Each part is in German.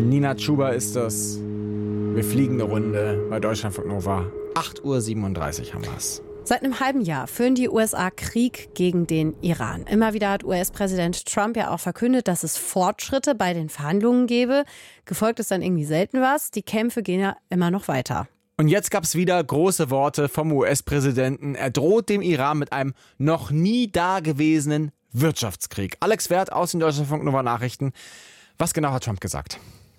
Nina Chuba ist das. Wir fliegen eine Runde bei Deutschlandfunk Nova. 8:37 Uhr haben wir es. Seit einem halben Jahr führen die USA Krieg gegen den Iran. Immer wieder hat US-Präsident Trump ja auch verkündet, dass es Fortschritte bei den Verhandlungen gäbe. Gefolgt ist dann irgendwie selten was. Die Kämpfe gehen ja immer noch weiter. Und jetzt gab es wieder große Worte vom US-Präsidenten. Er droht dem Iran mit einem noch nie dagewesenen Wirtschaftskrieg. Alex Werth aus den Deutschlandfunk Nova Nachrichten. Was genau hat Trump gesagt?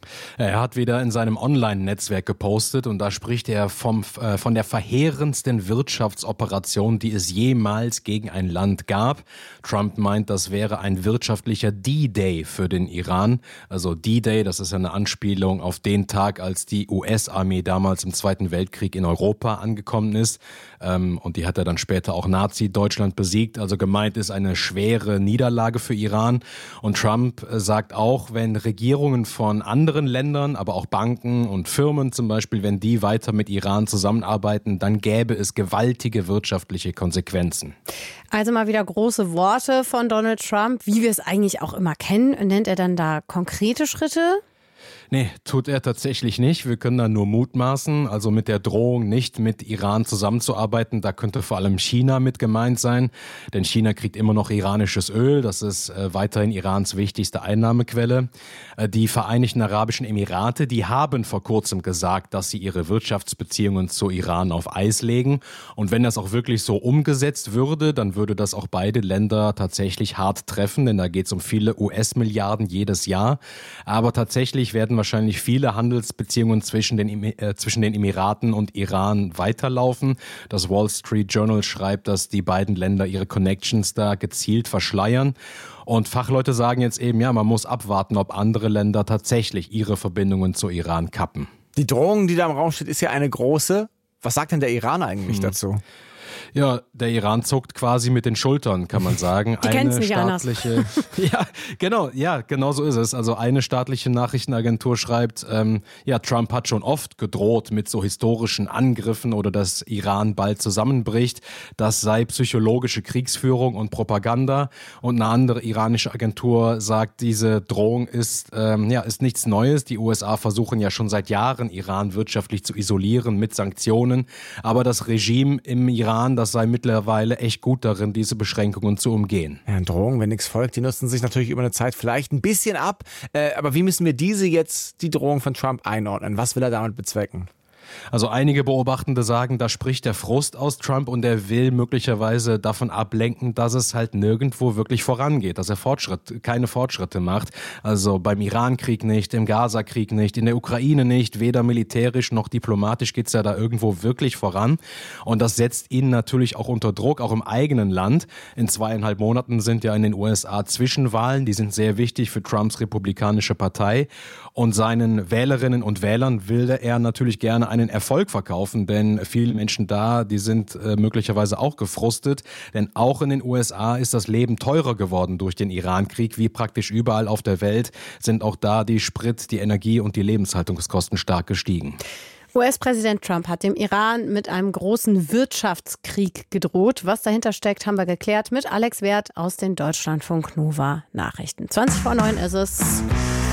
Er hat wieder in seinem Online-Netzwerk gepostet und da spricht er von der verheerendsten Wirtschaftsoperation, die es jemals gegen ein Land gab. Trump meint, das wäre ein wirtschaftlicher D-Day für den Iran. Also D-Day, das ist eine Anspielung auf den Tag, als die US-Armee damals im Zweiten Weltkrieg in Europa angekommen ist. Und die hat er dann später auch Nazi-Deutschland besiegt. Also gemeint ist eine schwere Niederlage für Iran. Und Trump sagt auch, wenn Regierungen von anderen Ländern, aber auch Banken und Firmen zum Beispiel, wenn die weiter mit Iran zusammenarbeiten, dann gäbe es gewaltige wirtschaftliche Konsequenzen. Also mal wieder große Worte von Donald Trump, wie wir es eigentlich auch immer kennen. Nennt er dann da konkrete Schritte? Nee, tut er tatsächlich nicht. Wir können da nur mutmaßen. Also mit der Drohung, nicht mit Iran zusammenzuarbeiten, da könnte vor allem China mit gemeint sein. Denn China kriegt immer noch iranisches Öl. Das ist weiterhin Irans wichtigste Einnahmequelle. Die Vereinigten Arabischen Emirate, die haben vor kurzem gesagt, dass sie ihre Wirtschaftsbeziehungen zu Iran auf Eis legen. Und wenn das auch wirklich so umgesetzt würde, dann würde das auch beide Länder tatsächlich hart treffen. Denn da geht es um viele US-Milliarden jedes Jahr. Aber tatsächlich werden wahrscheinlich viele Handelsbeziehungen zwischen den Emiraten und Iran weiterlaufen. Das Wall Street Journal schreibt, dass die beiden Länder ihre Connections da gezielt verschleiern. Und Fachleute sagen jetzt eben, ja, man muss abwarten, ob andere Länder tatsächlich ihre Verbindungen zu Iran kappen. Die Drohung, die da im Raum steht, ist ja eine große. Was sagt denn der Iran eigentlich dazu? Ja, der Iran zuckt quasi mit den Schultern, kann man sagen. Die kennen's nicht anders. Ja, genau so ist es. Also eine staatliche Nachrichtenagentur schreibt, Trump hat schon oft gedroht mit so historischen Angriffen oder dass Iran bald zusammenbricht. Das sei psychologische Kriegsführung und Propaganda. Und eine andere iranische Agentur sagt, diese Drohung ist nichts Neues. Die USA versuchen ja schon seit Jahren, Iran wirtschaftlich zu isolieren mit Sanktionen. Aber das Regime im Iran, das sei mittlerweile echt gut darin, diese Beschränkungen zu umgehen. Ja, Drohungen, wenn nichts folgt, die nutzen sich natürlich über eine Zeit vielleicht ein bisschen ab. Aber wie müssen wir die Drohung von Trump einordnen? Was will er damit bezwecken? Also einige Beobachtende sagen, da spricht der Frust aus Trump und er will möglicherweise davon ablenken, dass es halt nirgendwo wirklich vorangeht, dass er keine Fortschritte macht. Also beim Iran-Krieg nicht, im Gaza-Krieg nicht, in der Ukraine nicht, weder militärisch noch diplomatisch geht's ja da irgendwo wirklich voran. Und das setzt ihn natürlich auch unter Druck, auch im eigenen Land. In 2,5 Monaten sind ja in den USA Zwischenwahlen, die sind sehr wichtig für Trumps Republikanische Partei. Und seinen Wählerinnen und Wählern will er natürlich gerne einen Erfolg verkaufen, denn viele Menschen da, die sind möglicherweise auch gefrustet, denn auch in den USA ist das Leben teurer geworden durch den Iran-Krieg, wie praktisch überall auf der Welt sind auch da die Sprit-, die Energie- und die Lebenshaltungskosten stark gestiegen. US-Präsident Trump hat dem Iran mit einem großen Wirtschaftskrieg gedroht. Was dahinter steckt, haben wir geklärt mit Alex Werth aus den Deutschlandfunk Nova Nachrichten. 20:09 ist es.